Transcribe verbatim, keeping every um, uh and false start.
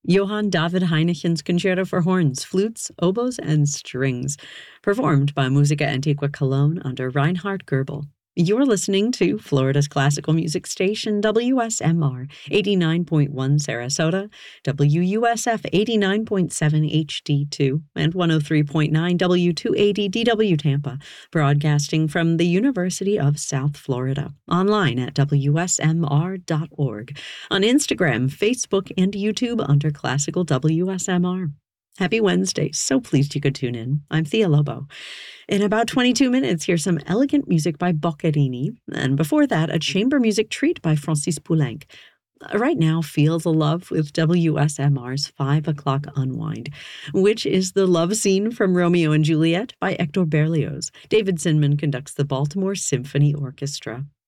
Johann David Heineken's Concerto for Horns, Flutes, Oboes, and Strings, performed by Musica Antiqua Cologne under Reinhard Goebel. You're listening to Florida's classical music station, W S M R eighty-nine point one Sarasota, W U S F eighty-nine point seven H D two, and one oh three point nine W two eighty D W Tampa, broadcasting from the University of South Florida, online at W S M R dot org, on Instagram, Facebook, and YouTube under Classical W S M R. Happy Wednesday. So pleased you could tune in. I'm Thea Lobo. In about twenty-two minutes, here's some elegant music by Boccherini, and before that, a chamber music treat by Francis Poulenc. Right now, feel the love with W S M R's five o'clock Unwind, which is the love scene from Romeo and Juliet by Hector Berlioz. David Zinman conducts the Baltimore Symphony Orchestra.